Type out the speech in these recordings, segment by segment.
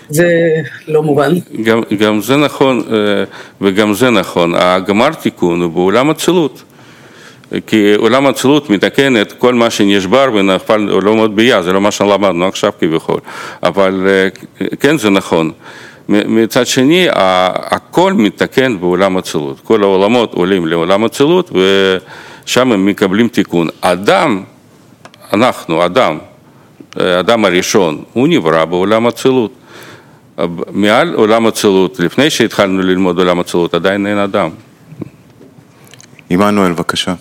זה לא מובן. גם זה נכון, וגם זה נכון. הגמר תיקון הוא בעולם אצילות. כי עולם אצילות מתקן את כל מה שנשבר ונפל לעולמות ביה, זה לא מה שלמדנו עכשיו כביכול. אבל כן, זה נכון. מצד שני, הכל מתקן בעולם אצילות. כל העולמות עולים לעולם אצילות, ושם הם מקבלים תיקון. אדם הראשון, הוא נברא בעולם אצילות. מעל עולם אצילות, לפני שהתחלנו ללמוד עולם אצילות, עדיין אין אדם. עמנואל, בבקשה.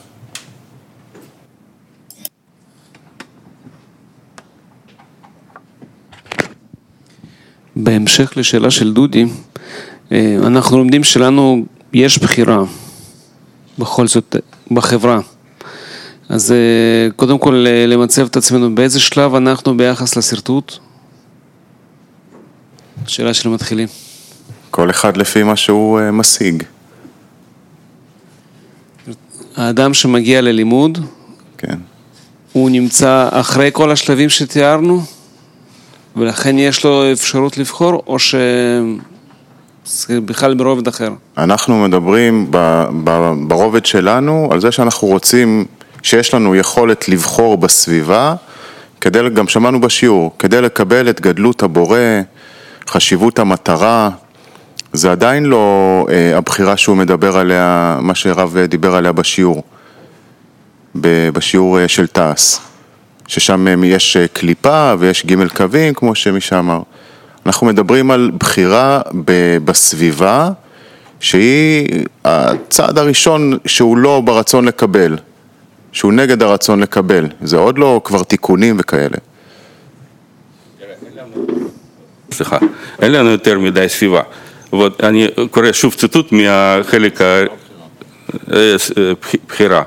בהמשך לשאלה של דודי, אנחנו לומדים שלנו יש בחירה, בכל זאת, בחברה. אז קודם כל למצב את עצמנו, באיזה שלב אנחנו ביחס לסרטוט? שאלה של מתחילים. כל אחד לפי מה שהוא משיג. האדם שמגיע ללימוד, כן. הוא נמצא אחרי כל השלבים שתיארנו, ולכן יש לו אפשרות לבחור, או שבכלל ברובד אחר? אנחנו מדברים ברובד שלנו על זה שאנחנו רוצים, שיש לנו יכולת לבחור בסביבה, גם שמענו בשיעור, כדי לקבל את גדלות הבורא, חשיבות המטרה, זה עדיין לא הבחירה שהוא מדבר עליה, מה שהרב דיבר עליה בשיעור של תעש, ששם יש קליפה ויש ג' קווים, כמו שמישה אמר. אנחנו מדברים על בחירה בסביבה, שהיא הצעד הראשון שהוא לא ברצון לקבל, שהוא נגד הרצון לקבל. זה עוד לא כבר תיקונים וכאלה. סליחה, אין לנו יותר מדי סביבה. אני קורא שוב ציטוט מהחלק הבחירה.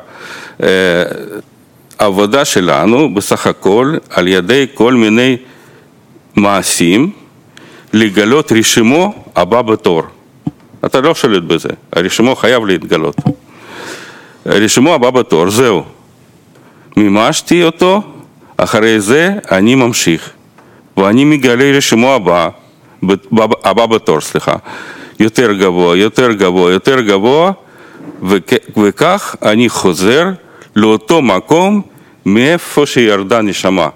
העבודה שלנו בסך הכל על ידי כל מיני מעשים לגלות רשימו הבא בתור. אתה לא שולט בזה, הרשימו חייב להתגלות. הרשימו הבא בתור, זהו. מימשתי אותו, אחרי זה אני ממשיך. ואני מגלה רשימו הבא בתור, יותר גבוה, יותר גבוה, יותר גבוה, וכך אני חוזר לאותו מקום מאיפה שירדה נשמה.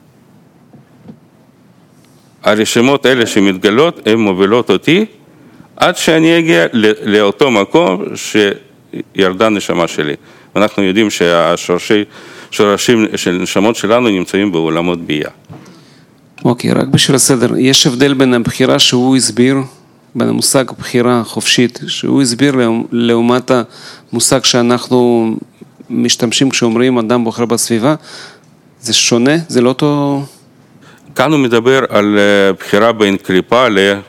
הרשימות האלה שמתגלות, הן מובילות אותי, עד שאני אגיע לאותו מקום שירדה נשמה שלי. אנחנו יודעים שהשורשים של נשמות שלנו נמצאים בעולמות ביה. אוקיי, רק בשביל הסדר, יש הבדל בין הבחירה שהוא הסביר, בין המושג בחירה חופשית, שהוא הסביר לעומת המושג שאנחנו משתמשים כשאומרים אדם בוחר בסביבה, זה שונה? זה לא אותו? כאן הוא מדבר על בחירה בין קליפה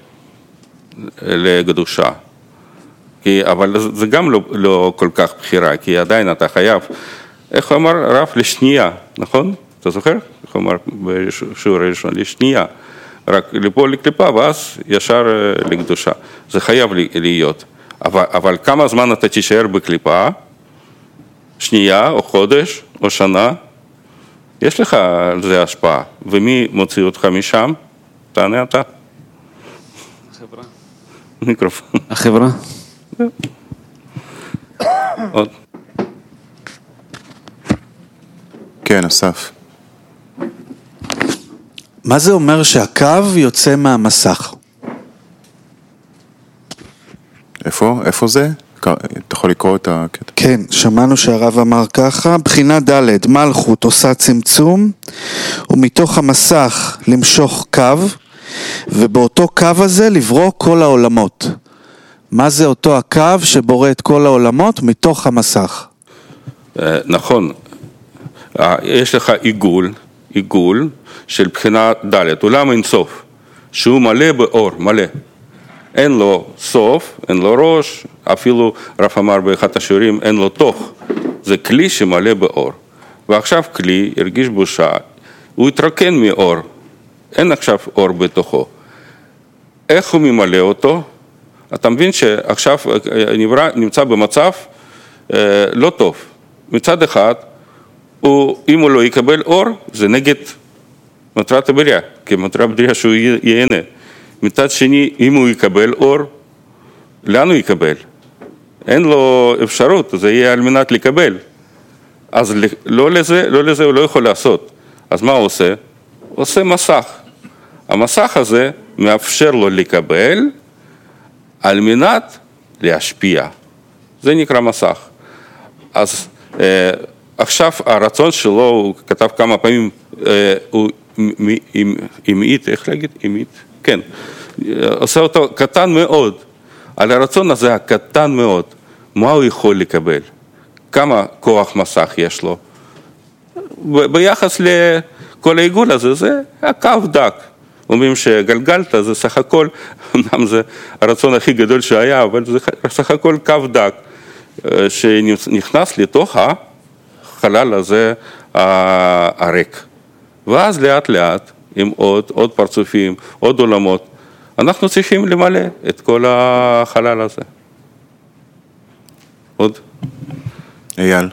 לקדושה. אבל זה גם לא כל כך בחירה, כי עדיין אתה חייב, איך הוא אמר רב? לשנייה, נכון? אתה זוכר? איך הוא אמר בשיעור הראשון? לשנייה. רק ליפול לקליפה ואז ישר לקדושה. זה חייב להיות. אבל כמה זמן אתה תישאר בקליפה? שנייה או חודש או שנה? יש לך על זה השפעה. ומי מוציא אותך משם? תענה אתה. החברה. מיקרופון. החברה. עוד. כן, אסף. מה זה אומר שהקו יוצא מהמסך? איפה זה? אתה יכול לקרוא את הקטע? כן, שמענו שהרב אמר ככה, בחינה ד' מלכות עושה צמצום, ומתוך המסך למשוך קו, ובאותו קו הזה לברוא כל העולמות. מה זה אותו הקו שבורא את כל העולמות מתוך המסך? נכון, יש לך עיגול של בחינה ד', עולם אין סוף, שהוא מלא באור, מלא. אין לו סוף, אין לו ראש, אפילו רב אמר באחד השיעורים, אין לו תוך. זה כלי שמלא באור. ועכשיו כלי הרגיש בושה, הוא התרוקן מאור, אין עכשיו אור בתוכו. איך הוא ממלא אותו? אתה מבין שעכשיו נמצא במצב לא טוב. מצד אחד, אם הוא לא יקבל אור, זה נגד מטרת הבריאה, כי מטרת הבריאה שהוא ייהנה. מצד שני, אם הוא יקבל אור, לאן הוא יקבל? אין לו אפשרות, זה יהיה על מנת לקבל. אז לא לזה הוא לא יכול לעשות. אז מה הוא עושה? הוא עושה מסך. המסך הזה מאפשר לו לקבל על מנת להשפיע. זה נקרא מסך. אז עכשיו הרצון שלו, הוא כתב כמה פעמים, הוא אימית, איך להגיד? אימית? כן. עושה אותו קטן מאוד. על הרצון הזה הקטן מאוד, מה הוא יכול לקבל? כמה כוח מסך יש לו? ביחס לכל העיגול הזה, זה הקו דק. אומרים שגלגלת זה סך הכל, אמנם זה הרצון הכי גדול שהיה, אבל זה סך הכל קו דק, שנכנס לתוך החלל הזה הריק. ואז לאט לאט, עם עוד פרצופים, עוד עולמות, אנחנו צריכים למלא את כל החלל הזה. עוד? אייל.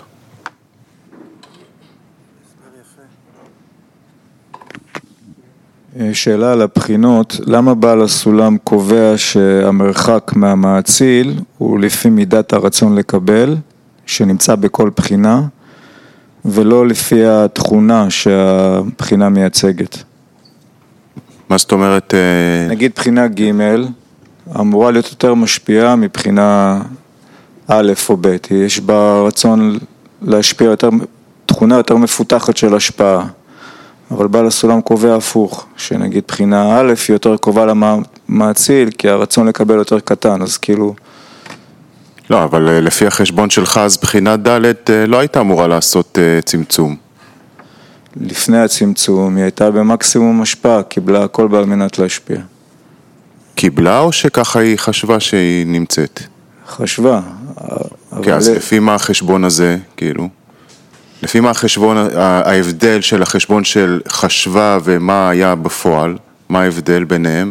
שאלה על הבחינות, למה בעל הסולם קובע שהמרחק מהמאציל הוא לפי מידת הרצון לקבל, שנמצא בכל בחינה, ולא לפי התכונה שהבחינה מייצגת? מה זאת אומרת? נגיד בחינה ג' אמורה להיות יותר משפיעה מבחינה א' או ב', יש בה רצון להשפיע יותר, תכונה יותר מפותחת של השפעה. אבל בעל הסולם קובע הפוך, שנגיד בחינה א' היא יותר קרובה למאציל, כי הרצון לקבל יותר קטן, אז כאילו... לא, אבל לפי החשבון שלך, אז בחינה ד' לא הייתה אמורה לעשות צמצום. לפני הצמצום, היא הייתה במקסימום השפעה, קיבלה הכל בעל מנת להשפיע. קיבלה או שככה היא חשבה שהיא נמצאת? חשבה. כן, אז לפי מה החשבון הזה, כאילו? לפי מה החשבון, ההבדל של החשבון של חשבה ומה היה בפועל, מה ההבדל ביניהם?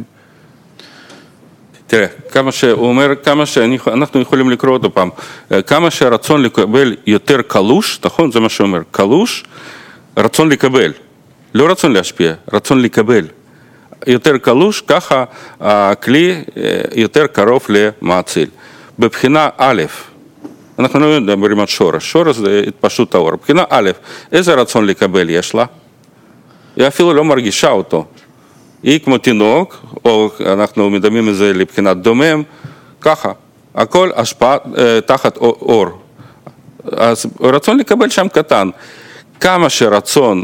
תראה, הוא אומר, כמה שאנחנו יכולים לקרוא אותו פעם, כמה שהרצון לקבל יותר קלוש, נכון? זה מה שהוא אומר, קלוש, רצון לקבל, לא רצון להשפיע, רצון לקבל. יותר קלוש, ככה הכלי יותר קרוב למאציל. בבחינה א', אנחנו לא מדברים על שורש, שורש זה התפשטות האור. בחינה א', איזה רצון לקבל יש לה? היא אפילו לא מרגישה אותו. היא כמו תינוק, או אנחנו מדמים את זה לבחינת דומם, ככה, הכל השפעה תחת אור. אז רצון לקבל שם קטן. כמה שרצון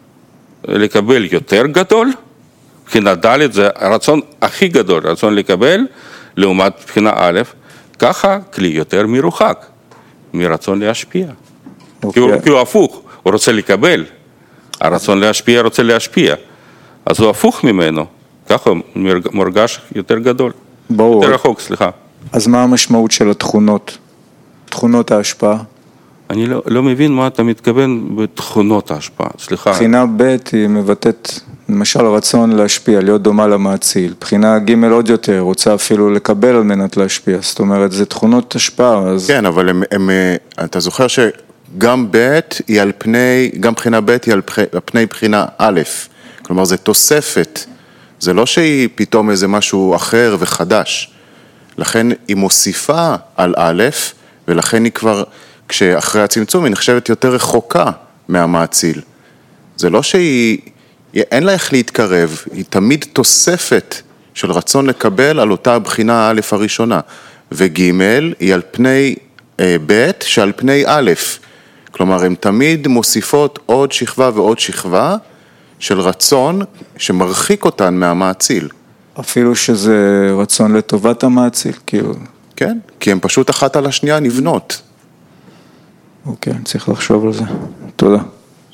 לקבל יותר גדול, בחינה ד' זה הרצון הכי גדול, רצון לקבל, לעומת בחינה א', ככה כלי יותר מרוחק, מרצון להשפיע. כי הוא הפוך, הוא רוצה לקבל, הרצון להשפיע רוצה להשפיע, אז הוא הפוך ממנו, ככה הוא מורגש יותר גדול. ברור. יותר רחוק, סליחה. אז מה המשמעות של התכונות? תכונות ההשפעה? אני לא מבין מה אתה מתכוון בתכונות ההשפעה, סליחה. בחינה ב' היא מבטאת, למשל, רצון להשפיע, להיות דומה למאציל. בחינה ג' עוד יותר, רוצה אפילו לקבל על מנת להשפיע. זאת אומרת, זה תכונות השפעה. אז... כן, אבל אתה זוכר שגם ב' היא על פני, גם בחינה ב' היא על פני בחינה א'. כלומר, זה תוספת. זה לא שהיא פתאום איזה משהו אחר וחדש. לכן היא מוסיפה על א', ולכן היא כבר, כשאחרי הצמצום, היא נחשבת יותר רחוקה מהמאציל. זה לא שהיא... אין לה איך להתקרב, היא תמיד תוספת של רצון לקבל על אותה בחינה א' הראשונה, וג' היא על פני ב' שעל פני א', כלומר הן תמיד מוסיפות עוד שכבה ועוד שכבה של רצון שמרחיק אותן מהמאציל. אפילו שזה רצון לטובת המאציל, כאילו. כן, כי הן פשוט אחת על השנייה נבנות. אוקיי, צריך לחשוב על זה. תודה.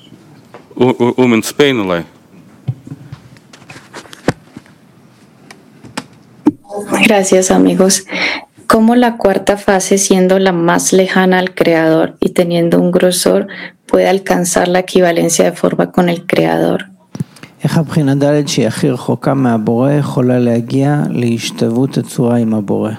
הוא מנספיין אולי. Gracias, amigos. ¿Cómo la cuarta fase, siendo la más lejana al creador y teniendo un grosor, puede alcanzar la equivalencia de forma con el creador? איך הבחינה ד' שהיא הכי רחוקה מהבורא יכולה להגיע להשתוות הצורה עם הבורא?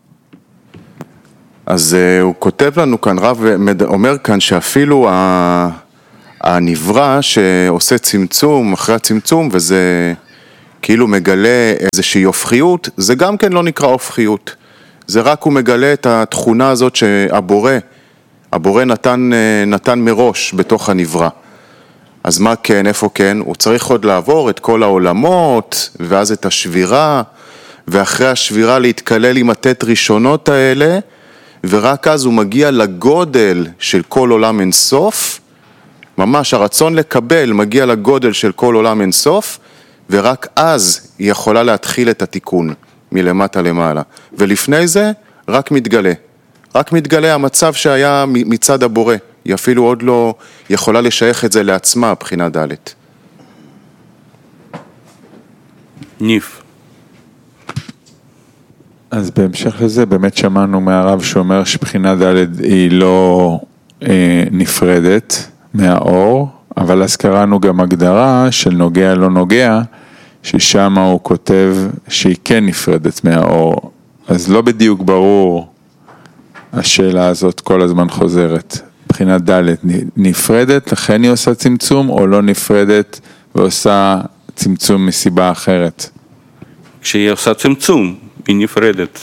אז הוא כותב לנו כאן, רב אומר כאן שאפילו הנברא שעושה צמצום אחרי הצמצום, וזה כאילו מגלה איזושהי הופכיות, זה גם כן לא נקרא הופכיות. זה רק הוא מגלה את התכונה הזאת שהבורא נתן מראש בתוך הנברא. אז מה כן, איפה כן? הוא צריך עוד לעבור את כל העולמות, ואז את השבירה, ואחרי השבירה להתקלל עם התת ראשונות האלה, ורק אז הוא מגיע לגודל של כל עולם אינסוף, ממש הרצון לקבל מגיע לגודל של כל עולם אינסוף, ורק אז היא יכולה להתחיל את התיקון מלמטה למעלה. ולפני זה רק מתגלה המצב שהיה מצד הבורא. היא אפילו עוד לא יכולה לשייך את זה לעצמה, בחינה ד'. ניף. אז בהמשך לזה באמת שמענו מהרב שאומר שבחינה ד' היא לא נפרדת מהאור, אבל אז קראנו גם הגדרה של נוגע לא נוגע, ששם הוא כותב שהיא כן נפרדת מהאור. אז לא בדיוק ברור השאלה הזאת כל הזמן חוזרת. בחינת ד' נפרדת, לכן היא עושה צמצום, או לא נפרדת ועושה צמצום מסיבה אחרת? כשהיא עושה צמצום, היא נפרדת.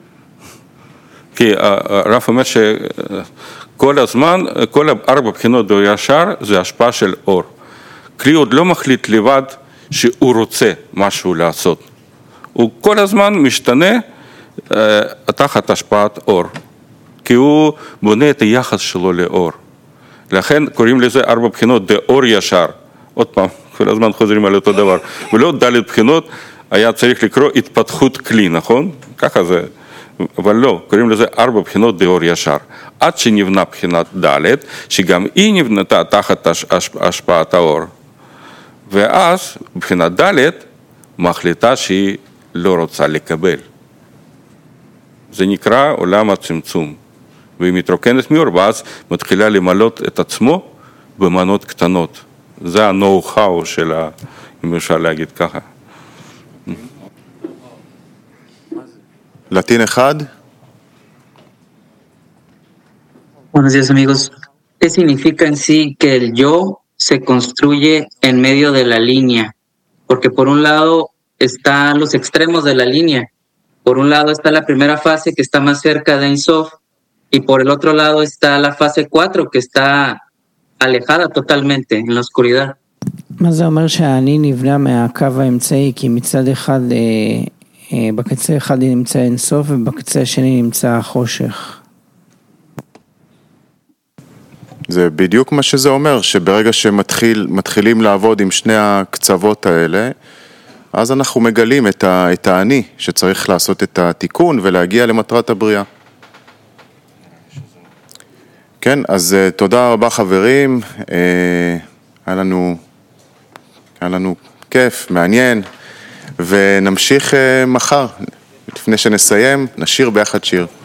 כי הרב אומר שכל הזמן, כל 4 בחינות באור ישר זה השפעה של אור. כלי עוד לא מחליט לבד שהוא רוצה משהו לעשות. הוא כל הזמן משתנה תחת השפעת אור. כי הוא בונה את היחס שלו לאור. לכן קוראים לזה 4 בחינות באור ישר. עוד פעם, כל הזמן חוזרים על אותו דבר. ולא ד' בחינות, היה צריך לקרוא התפתחות כלי, נכון? ככה זה. אבל לא, קוראים לזה 4 בחינות באור ישר. עד שנבנה בחינת ד', שגם היא נבנתה תחת השפעת האור. ואז בחינת ד' מחליטה שהיא לא רוצה לקבל. זה נקרא עולם הצמצום. והיא מתרוקנת מאור, ואז מתחילה למלות את עצמו במנות קטנות. זה ה-know-how שלה, אם אפשר להגיד ככה. לטין אחד? Buenos días, amigos. ¿Qué significa en sí que el yo se construye en medio de la línea? Porque por un lado están los extremos de la línea. Por un lado está la primera fase que está más cerca de Ein Sof, y por el otro lado está la fase 4 que está alejada totalmente en la oscuridad. מה זה אומר שהאני נבנה מהקו האמצעי? כי מצד אחד, בקצה אחד נמצא אין סוף ובקצה השני נמצא החושך. זה בדיוק מה שזה אומר, שברגע שמתחילים לעבוד עם שני הקצוות האלה, אז אנחנו מגלים את האני שצריך לעשות את התיקון ולהגיע למטרת הבריאה. כן, אז תודה רבה חברים, היה לנו כיף, מעניין, ונמשיך מחר. לפני שנסיים, נשיר ביחד שיר.